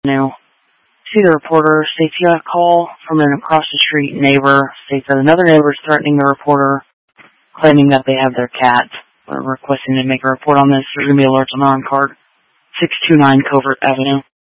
Avenue. See the reporter states he got a call from an across the street neighbor, states that another neighbor is threatening the reporter, claiming that they have their cat. We're requesting to make a report on this. There's going to be alerts on our card, 629 Covert Avenue.